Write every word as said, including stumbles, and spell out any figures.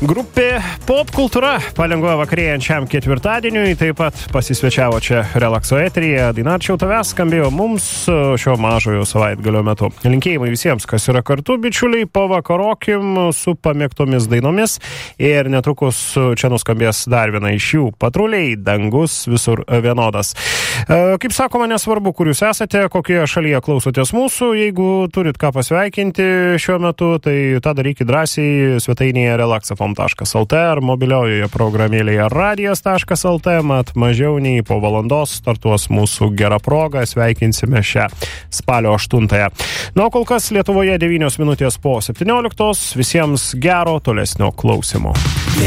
Grupė Pop kultūra palengva vakarėjančiam ketvirtadieniui, taip pat pasisvečiavo čia relakso eteryje. Daina Arčiau tavęs skambėjo mums šio mažojo savaitgalio metu. Linkėjimai visiems, kas yra kartu, bičiuliai, pavakarokim su pamėgtomis dainomis ir netrukus čia nuskambės dar viena iš jų. Patruliai, dangus visur vienodas. Kaip sakoma, nesvarbu, kur jūs esate, kokioje šalyje klausotės mūsų, jeigu turit ką pasveikinti šiuo metu, tai tą darykit drąsiai svetainėje relaksafon taškas lt ar mobiliojoje programėlėje radijas taškas lt, mat mažiau nei po valandos startuos mūsų gera proga, sveikinsime šią spalio aštuntąją. Na, kol kas Lietuvoje devynios minutės po septynioliktos, visiems gero tolesnio klausimo.